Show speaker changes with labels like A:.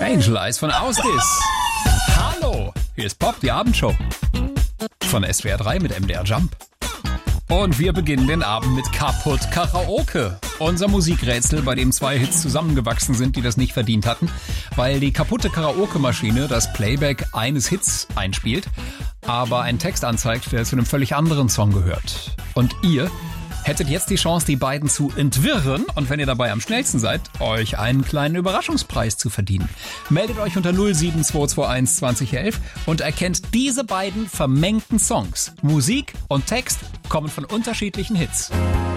A: Angel Eyes von Ausdis. Hallo, hier ist Pop, die Abendshow von SWR 3 mit MDR Jump. Und wir beginnen den Abend mit Kaputt Karaoke. Unser Musikrätsel, bei dem 2 Hits zusammengewachsen sind, die das nicht verdient hatten, weil die kaputte Karaoke-Maschine das Playback eines Hits einspielt, aber einen Text anzeigt, der zu einem völlig anderen Song gehört. Und ihr hättet jetzt die Chance, die beiden zu entwirren und wenn ihr dabei am schnellsten seid, euch einen kleinen Überraschungspreis zu verdienen. Meldet euch unter 07221 2011 und erkennt diese beiden vermengten Songs. Musik und Text kommen von unterschiedlichen Hits.